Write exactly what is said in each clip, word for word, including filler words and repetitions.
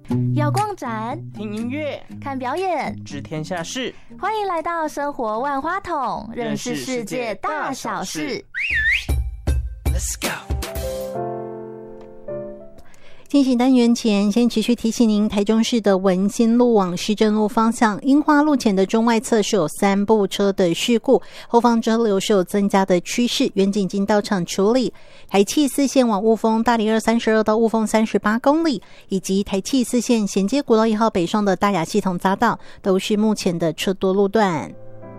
有共展， 听音乐， 看表演， 知天下事。 欢迎来到生活万花筒，认识世界大小事。 Let's go。 进行单元前，先持续提醒您，台中市的文心路往市政路方向樱花路前的中外侧是有三部车的事故，后方车流是有增加的趋势，远警已经到场处理。台七四线往雾峰大里二三十二到雾峰三十八公里，以及台七四线衔接国道一号北上的大雅系统匝道，都是目前的车多路段。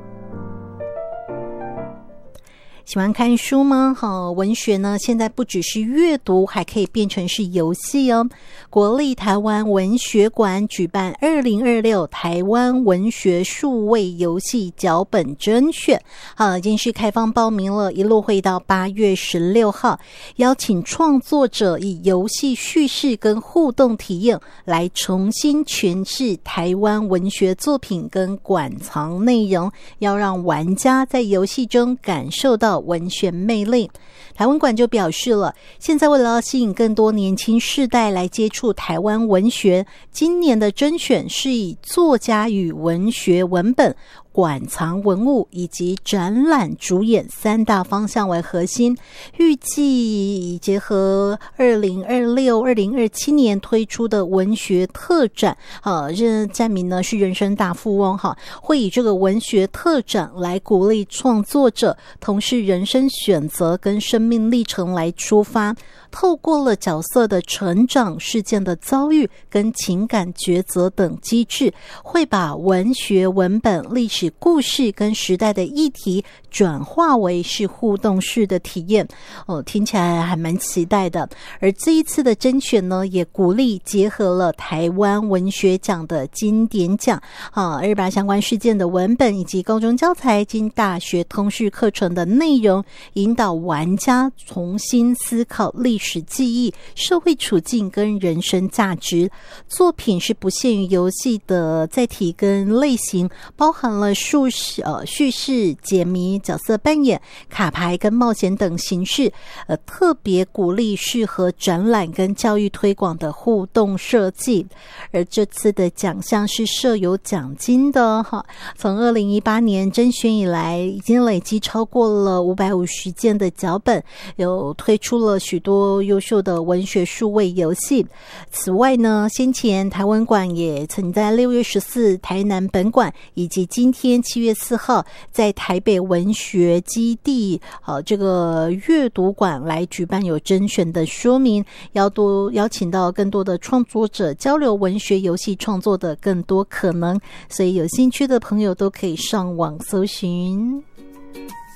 喜欢看书吗？好，文学呢，现在不只是阅读，还可以变成是游戏哦。国立台湾文学馆举办二零二六台湾文学数位游戏脚本甄选，好，已经是开放报名了，一路会到八月十六号，邀请创作者以游戏叙事跟互动体验来重新诠释台湾文学作品跟馆藏内容，要让玩家在游戏中感受到文学魅力。台湾馆就表示了，现在为了要吸引更多年轻世代来接触台湾文学，今年的甄选是以作家与文学文本、馆藏文物以及展览主演三大方向为核心，预计结合二零二六、二零二七年推出的文学特展，好，这站名呢是人生大富翁，哈，会以这个文学特展来鼓励创作者，同时人生选择跟生命历程来出发，透过了角色的成长、事件的遭遇跟情感抉择等机制，会把文学文本、历史故事跟时代的议题转化为是互动式的体验，哦，听起来还蛮期待的。而这一次的甄选呢，也鼓励结合了台湾文学奖的经典奖，啊，而把相关事件的文本以及高中教材经大学通识课程的内容，引导玩家重新思考历史记忆、社会处境跟人生价值。作品是不限于游戏的载体跟类型，包含了叙事、呃、叙事、解谜、角色扮演、卡牌跟冒险等形式，呃，特别鼓励适合展览跟教育推广的互动设计。而这次的奖项是设有奖金的哈，从二零一八年甄选以来，已经累积超过了五百五十件的脚本，有推出了许多优秀的文学数位游戏。此外呢，先前台湾馆也曾在六月十四台南本馆，以及今天七月四号在台北文学基地呃这个阅读馆来举办有甄选的说明，要多邀请到更多的创作者交流文学游戏创作的更多可能，所以有兴趣的朋友都可以上网搜寻。